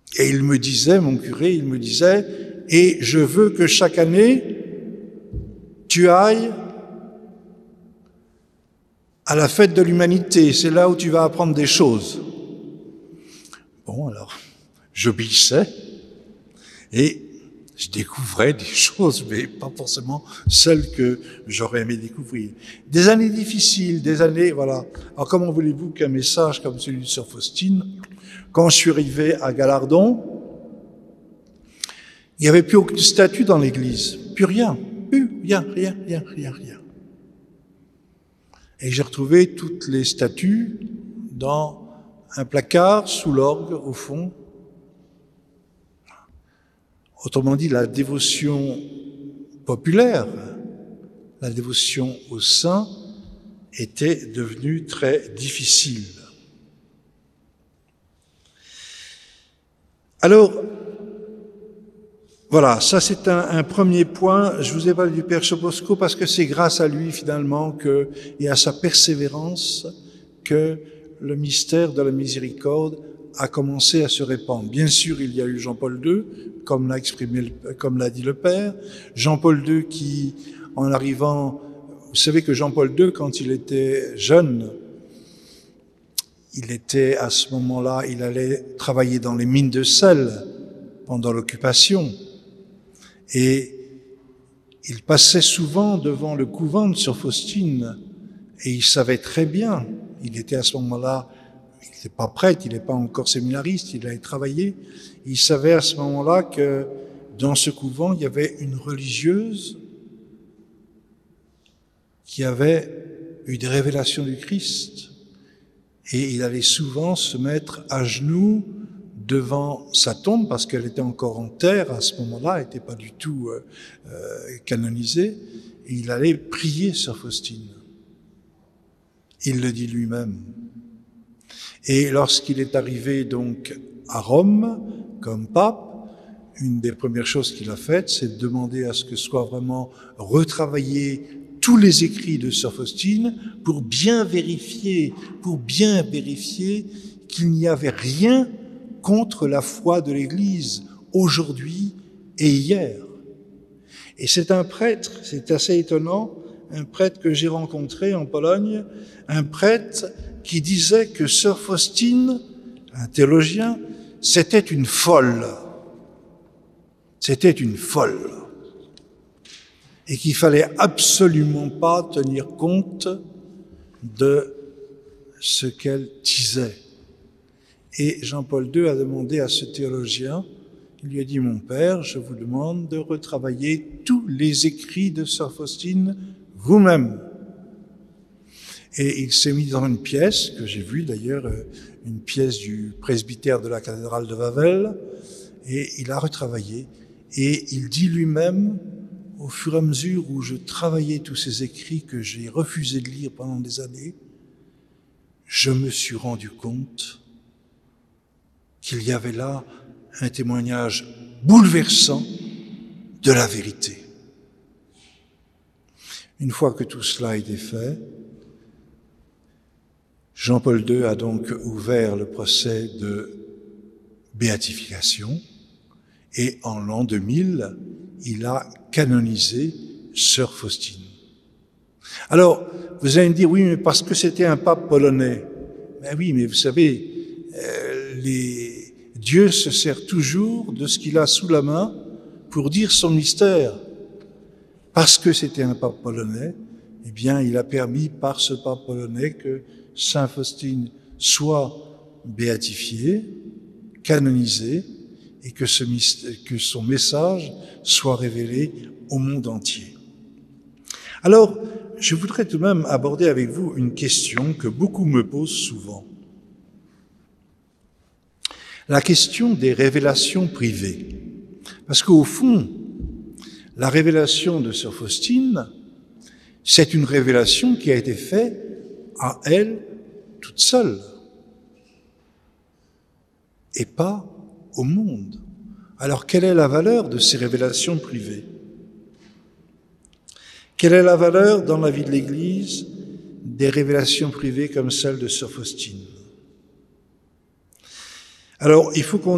Et il me disait, mon curé, il me disait, et je veux que chaque année, tu ailles à la fête de l'humanité, c'est là où tu vas apprendre des choses. Bon, alors, j'obéissais et je découvrais des choses, mais pas forcément celles que j'aurais aimé découvrir. Des années difficiles, des années, voilà. Alors, comment voulez-vous qu'un message comme celui de Sœur Faustine, quand je suis arrivé à Galardon, il n'y avait plus aucune statue dans l'église, plus rien, rien. Et j'ai retrouvé toutes les statues dans un placard sous l'orgue, au fond. Autrement dit, la dévotion populaire, la dévotion aux saints, était devenue très difficile. Alors, voilà, ça c'est un premier point. Je vous ai parlé du Père Chauposco parce que c'est grâce à lui finalement et à sa persévérance que le mystère de la miséricorde a commencé à se répandre. Bien sûr, il y a eu Jean-Paul II, comme l'a dit le Père. Jean-Paul II qui, en arrivant, vous savez que Jean-Paul II, quand il était jeune, il était à ce moment-là, il allait travailler dans les mines de sel pendant l'occupation. Et il passait souvent devant le couvent de Sœur Faustine et il savait très bien, il était à ce moment-là, il n'était pas prêtre, il n'est pas encore séminariste, il allait travailler, il savait à ce moment-là que dans ce couvent, il y avait une religieuse qui avait eu des révélations du Christ et il allait souvent se mettre à genoux devant sa tombe, parce qu'elle était encore en terre à ce moment-là, elle n'était pas du tout canonisée, et il allait prier Sœur Faustine. Il le dit lui-même. Et lorsqu'il est arrivé donc à Rome, comme pape, une des premières choses qu'il a faites, c'est de demander à ce que soient vraiment retravaillés tous les écrits de Sœur Faustine pour bien vérifier qu'il n'y avait rien contre la foi de l'Église, aujourd'hui et hier. Et c'est un prêtre, c'est assez étonnant, un prêtre que j'ai rencontré en Pologne, un prêtre qui disait que Sœur Faustine, un théologien, c'était une folle. C'était une folle. Et qu'il fallait absolument pas tenir compte de ce qu'elle disait. Et Jean-Paul II a demandé à ce théologien, il lui a dit, mon père, je vous demande de retravailler tous les écrits de Sœur Faustine vous-même. Et il s'est mis dans une pièce, que j'ai vue d'ailleurs, une pièce du presbytère de la cathédrale de Wawel, et il a retravaillé. Et il dit lui-même, au fur et à mesure où je travaillais tous ces écrits que j'ai refusé de lire pendant des années, je me suis rendu compte qu'il y avait là un témoignage bouleversant de la vérité. Une fois que tout cela a été fait, Jean-Paul II a donc ouvert le procès de béatification et en l'an 2000, il a canonisé Sœur Faustine. Alors, vous allez me dire, oui, mais parce que c'était un pape polonais. Ben oui, mais vous savez, Dieu se sert toujours de ce qu'il a sous la main pour dire son mystère. Parce que c'était un pape polonais, eh bien, il a permis par ce pape polonais que Saint Faustine soit béatifié, canonisé, et que son message soit révélé au monde entier. Alors, je voudrais tout de même aborder avec vous une question que beaucoup me posent souvent. La question des révélations privées. Parce qu'au fond, la révélation de Sœur Faustine, c'est une révélation qui a été faite à elle toute seule, et pas au monde. Alors, quelle est la valeur de ces révélations privées? Quelle est la valeur dans la vie de l'Église des révélations privées comme celle de Sœur Faustine? Alors, il faut qu'on